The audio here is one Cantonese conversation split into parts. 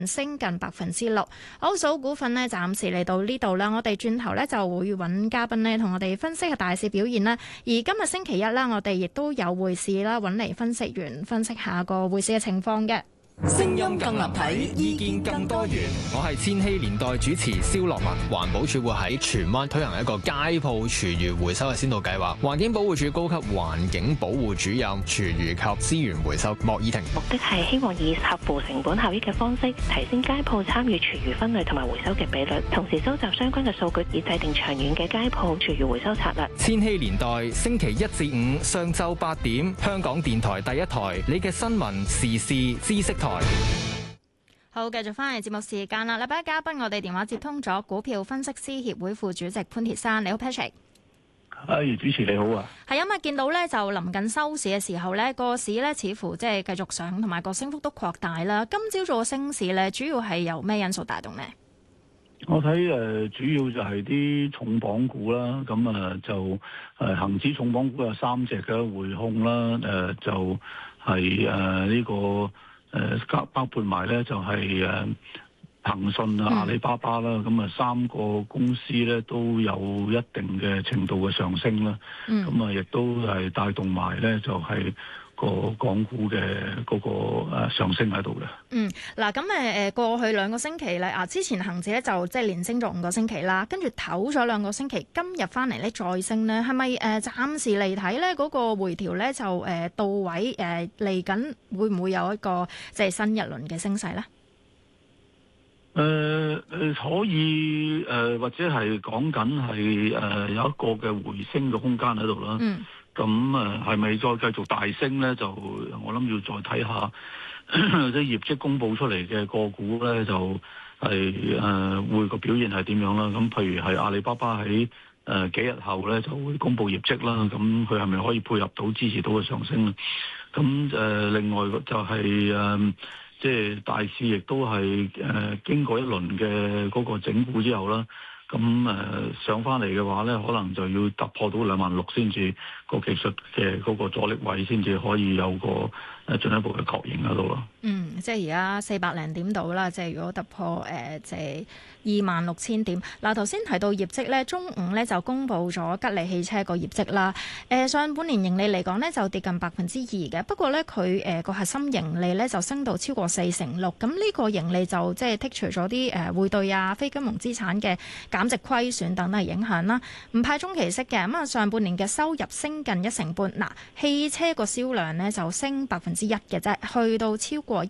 升近6%。好，數股份呢，暫時嚟到呢度啦。我哋轉頭呢，就會揾嘉賓呢，同我哋分析下大市表現啦。而今日星期一啦，我哋亦都有匯市啦，揾嚟分析員分析下個匯市嘅情況嘅。 聲音更立體，意見更多元。我係千禧年代主持蕭樂文。環保署會喺荃灣推行一個街鋪廚餘回收嘅先導計劃。環境保護署高級環境保護主任廚餘及資源回收莫以婷。 目的係希望以合乎成本效益嘅方式，提升街鋪參與廚餘分類同埋回收嘅比率，同時收集相關嘅數據，以制定長遠嘅街鋪廚餘回收策略。 千禧年代星期一至五上晝8點，香港電台第一台，你嘅新聞時事知識台。 好，繼續翻嚟節目時間啦。禮拜一嘉賓，我哋電話接通咗股票分析師協會副主席潘鐵珊。你好 Patrick。 主持你好啊。 係因為見到咧，就臨近收市嘅時候咧，個市咧似乎即係繼續上，同埋個升幅都擴大啦。今朝早嘅升市咧，主要係由咩因素帶動呢？ 我睇主要就係啲重磅股啦。咁就恒指重磅股有3隻嘅匯控啦，就係呢個。包括埋咧就係騰訊啊、阿里巴巴啦，咁3個公司咧都有一定嘅程度嘅上升啦。咁亦都係帶動埋咧就係個港股嘅嗰個上升喺度嘅。 嗱咁過去2個星期咧，之前恒指咧就即係連升咗5個星期啦，跟住唞咗2個星期，今日翻嚟咧再升咧，係咪暫時嚟睇咧嗰個回調咧就到位？嚟緊會唔會有一個即係新一輪嘅升勢咧？ 可以或者係講緊係有一個嘅回升嘅空間喺度啦。咁係咪再繼續大升咧？就我諗要再睇下啲業績公佈出嚟嘅個股咧，就係會個表現係點樣啦。咁譬如係阿里巴巴喺幾日後咧就會公佈業績啦。咁佢係咪可以配合到支持到嘅上升咧？咁另外就係即係大市亦都係經過一輪嘅嗰個整固之後啦。咁上翻嚟嘅話咧，可能就要突破到26000先至個技術嘅嗰個阻力位，先至可以有個進一步嘅確認喺度咯。 即係而家400零點度啦，即係如果突破即係26000點。嗱，頭先提到業績咧，中午咧就公布咗吉利汽車個業績啦。上半年盈利嚟講咧就跌近2%嘅，不過咧佢個核心盈利咧就升到超過46%。咁呢個盈利就即係剔除咗啲匯兌啊、非金融資產嘅減值虧損等等影響啦，唔派中期息嘅。咁上半年嘅收入升近1成半。嗱，汽車個銷量咧就升1%嘅啫，去到超過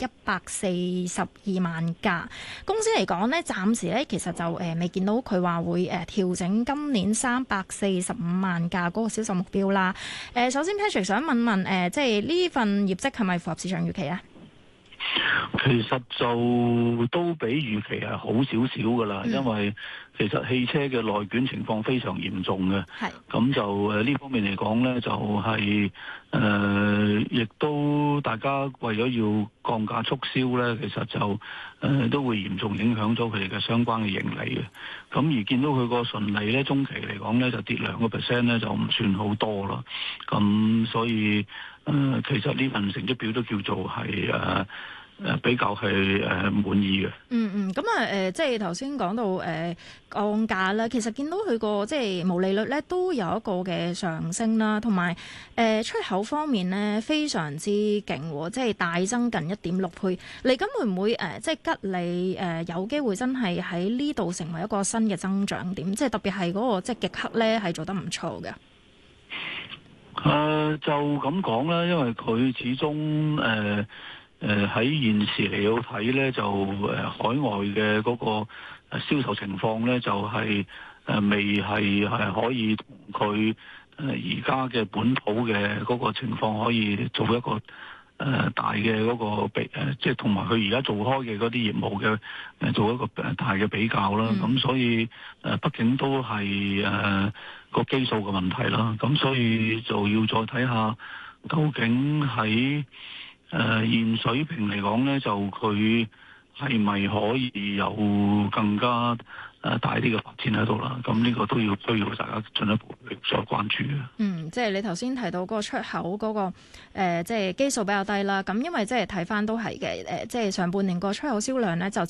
142萬架。公司嚟講咧，暫時咧其實就未見到佢話會調整今年345萬架嗰個銷售目標啦。首先 Patrick 想問問即係呢份業績係咪符合市場預期啊？ 其實就都比預期係好少少噶啦，因為其實汽車嘅內卷情況非常嚴重嘅，咁就呢方面嚟講呢，就係亦都大家為咗要降價促銷呢，其實就都會嚴重影響咗佢哋嘅相關嘅盈利嘅。咁而見到佢個純利呢，中期嚟講呢，就跌2%呢，就唔算好多啦。咁所以其實呢份成績表都叫做係比較係滿意嘅。 咁即係頭先講到降價啦，其實見到佢個即係毛利率咧都有一個嘅上升啦，同埋出口方面咧非常之勁，即係大增近1.6倍。嚟緊會唔會即係吉利有機會真係喺呢度成為一個新嘅增長點？即係特別係嗰個即係極氪咧係做得唔錯嘅。 就咁講啦，因為佢始終喺現時嚟到睇咧，就海外嘅嗰個銷售情況咧，就係未係可以同佢而家嘅本土嘅嗰個情況可以做一個大嘅嗰個即係同埋佢而家做開嘅嗰啲業務嘅做一個大嘅比較啦。咁所以畢竟都係個基數嘅問題啦。咁所以就要再睇下究竟喺現水平嚟講咧，就佢係咪可以有更加大啲嘅發展喺度啦？咁呢個都需要大家進一步再關注嘅。 即係你頭先提到嗰個出口嗰個即係基數比較低啦。咁因為即係睇翻都係嘅，即係上半年個出口銷量咧就